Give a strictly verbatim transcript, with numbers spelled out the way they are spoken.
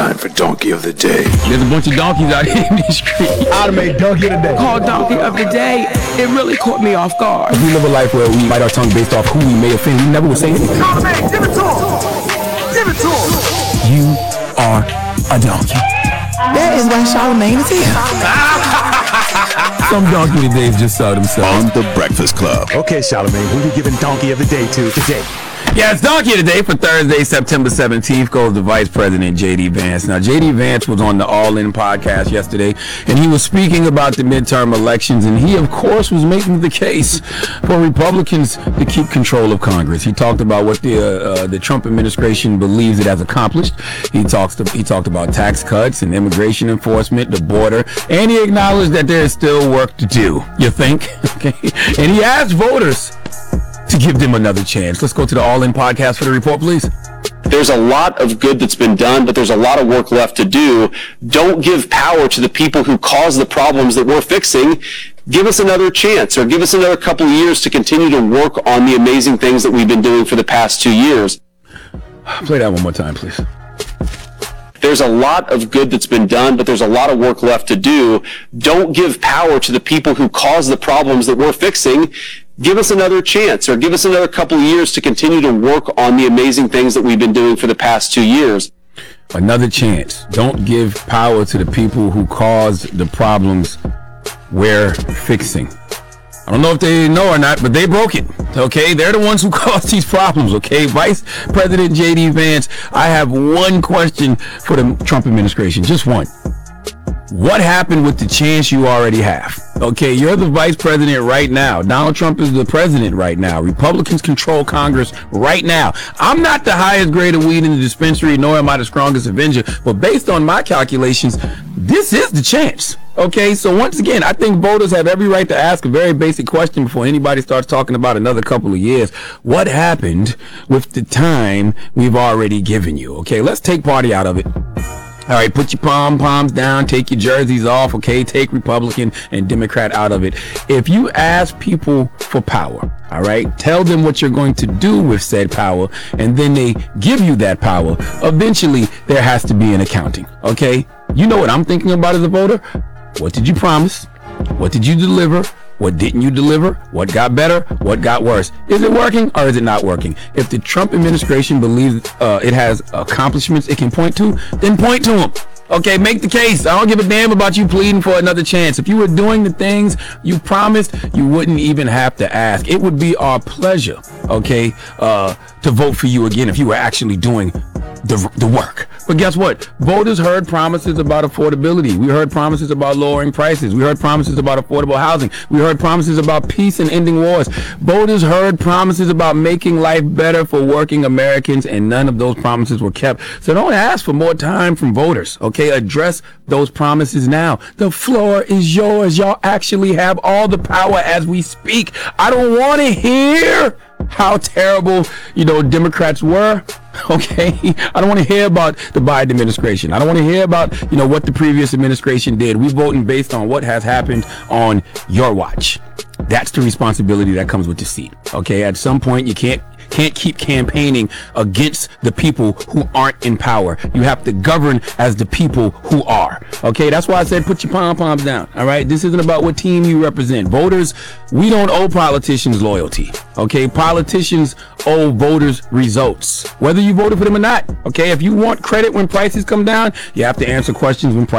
time for Donkey of the Day. There's a bunch of donkeys out here in the street. Automate Donkey of the Day. Called Donkey of the Day. It really caught me off guard. We live a life where we bite our tongue based off who we may offend. We never would say anything. Automate, give it to him. Give it to him. You are a donkey. That is why Charlamagne is here. Some donkey today just saw themselves. On the Breakfast Club. Okay, Charlamagne, who we giving Donkey of the Day to today? Yeah, it's Donkey today for Thursday, September seventeenth, goes to Vice President J D. Vance. Now, J D. Vance was on the All In podcast yesterday, and he was speaking about the midterm elections, and he, of course, was making the case for Republicans to keep control of Congress. He talked about what the uh, uh, the Trump administration believes it has accomplished. He talks to, he talked about tax cuts and immigration enforcement, the border, and he acknowledged that there is still work to do. You think? Okay. And he asked voters to give them another chance. Let's go to the All In podcast for the report, please. There's a lot of good that's been done, but there's a lot of work left to do. Don't give power to the people who cause the problems that we're fixing. Give us another chance, or give us another couple of years to continue to work on the amazing things that we've been doing for the past two years. Play that one more time, please. There's a lot of good that's been done, but there's a lot of work left to do. Don't give power to the people who cause the problems that we're fixing. Give us another chance, or give us another couple of years to continue to work on the amazing things that we've been doing for the past two years. Another chance. Don't give power to the people who cause the problems we're fixing. I don't know if they know or not, but they broke it. Okay, they're the ones who caused these problems. Okay, Vice President J D. Vance, I have one question for the Trump administration, just one. What happened with the chance you already have? Okay, you're the vice president right now. Donald Trump is the president right now. Republicans control Congress right now. I'm not the highest grade of weed in the dispensary, nor am I the strongest Avenger, but based on my calculations, this is the chance. Okay, so once again, I think voters have every right to ask a very basic question before anybody starts talking about another couple of years. What happened with the time we've already given you? Okay, let's take party out of it. All right, put your pom poms down, take your jerseys off, okay? Take Republican and Democrat out of it. If you ask people for power, all right, tell them what you're going to do with said power, and then they give you that power, eventually there has to be an accounting, okay? You know what I'm thinking about as a voter? What did you promise? What did you deliver? What didn't you deliver? What got better? What got worse? Is it working or is it not working? If the Trump administration believes uh, it has accomplishments it can point to, then point to them. Okay, make the case. I don't give a damn about you pleading for another chance. If you were doing the things you promised, you wouldn't even have to ask. It would be our pleasure, okay, uh, to vote for you again if you were actually doing the, the work. But guess what? Voters heard promises about affordability. We heard promises about lowering prices. We heard promises about affordable housing. We heard promises about peace and ending wars. Voters heard promises about making life better for working Americans, and none of those promises were kept. So don't ask for more time from voters, okay? Address those promises now. The floor is yours. Y'all actually have all the power as we speak. I don't want to hear how terrible, you know, Democrats were. Okay, I don't want to hear about the Biden administration. I don't want to hear about, you know, what the previous administration did. We're voting based on what has happened on your watch. That's the responsibility that comes with the seat. Okay, at some point you can't can't keep campaigning against the people who aren't in power. You have to govern as the people who are. Okay, that's why I said put your pom-poms down. All right, this isn't about what team you represent. Voters, we don't owe politicians loyalty. Okay, politicians owe voters results, whether you voted for them or not. Okay, if you want credit when prices come down, you have to answer questions when prices